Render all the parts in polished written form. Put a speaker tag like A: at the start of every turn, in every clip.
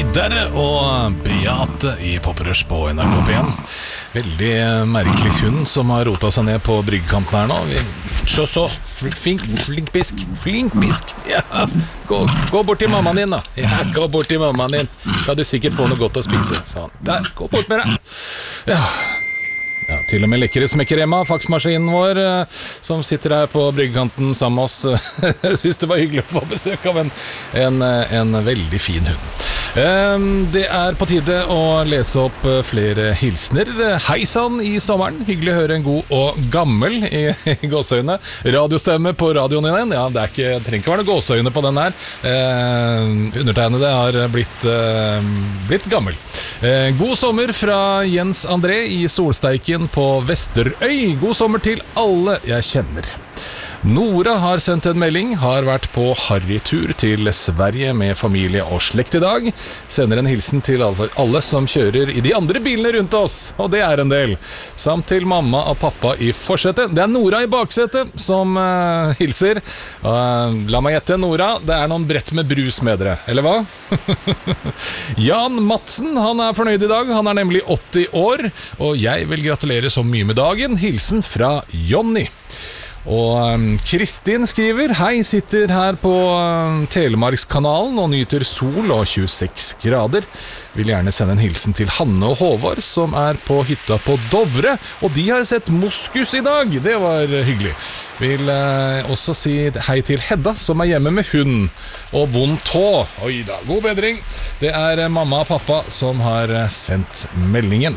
A: Derre og Beate I Poprush på NRK P1. Veldig merkelig hund som har rotet seg ned på bryggekanten her nå. Så, flink pisk. Ja, gå bort til mammaen din da. Ja, gå bort til mammaen din. Da du sikkert får noe godt å spise. Sånn, der, gå bort med deg. Ja, til og med lekkere smekker Emma, faksmaskinen vår, som sitter her på bryggekanten sammen med oss. Synes det var hyggelig å få besøk av en veldig fin hund. Det på tide å lese opp flere hilsner. Hei sann I sommeren. Hyggelig å høre en god og gammel I gåsøyne. Radiostemme på radioen din. Ja, det trenger ikke være noe gåsøyne på den her. Undertegnede har blitt gammel. God sommer fra Jens André I Solsteiken på Vesterøy. God sommer til alle jeg kjenner. Nora har sendt en melding, har vært på harrytur til Sverige med familie og slekt I dag. Sender en hilsen til alle som kjører I de andre bilene rundt oss, og det en del. Samt til mamma og pappa I forsetet. Det Nora I baksetet som hilser. La meg gjette, Nora, det noen brett med brus med dere, eller hva? Jan Madsen, han fornøyd I dag. Han nemlig 80 år, og jeg vil gratulere så mye med dagen. Hilsen fra Jonny. Og Kristin skriver: Hei, sitter her på Telemarkskanalen og nyter sol og 26 grader. Vil gjerne sende en hilsen til Hanne og Håvard som på hytta på Dovre, og de har sett moskus I dag. Det var hyggelig. Vil også si hei til Hedda som hjemme med hund og vond tå. Oi da, god bedring. Det mamma og pappa som har sendt meldingen.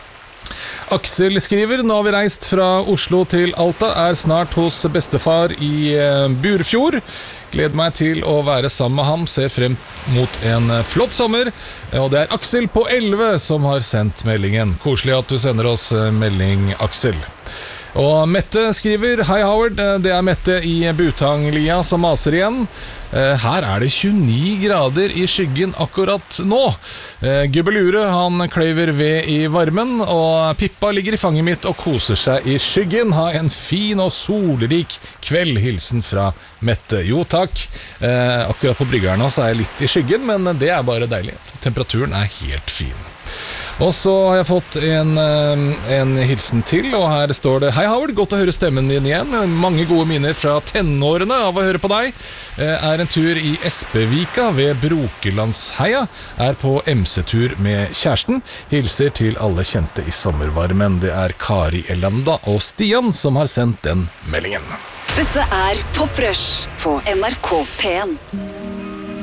A: Aksel skriver: Nå har vi reist fra Oslo til Alta, snart hos bestefar I Burfjord. Gleder meg til å være sammen med ham, ser frem mot en flott sommer. Og det Aksel på 11 som har sendt meldingen. Koselig at du sender oss melding, Aksel. Og Mette skriver: Hei Howard, det Mette I Butanglia som maser igjen. Her det 29 grader I skyggen akkurat nå. Gubbelure, han kløyver ved I varmen, og Pippa ligger I fanget mitt og koser seg I skyggen. Ha en fin og solrik kveld, hilsen fra Mette. Jo takk, akkurat på bryggeren nå så jeg litt I skyggen, men det bare deilig. Temperaturen helt fin. Og så har jeg fått en hilsen til, og her står det: Hei Howard, godt å høre stemmen din igjen. Mange gode minner fra tenårene av å høre på deg. En tur I Espevika ved Brokelandsheia. På MC-tur med kjæresten. Hilser til alle kjente I sommervarmen. Det Kari Elanda og Stian som har sendt den meldingen.
B: Dette Poprush på NRK P1.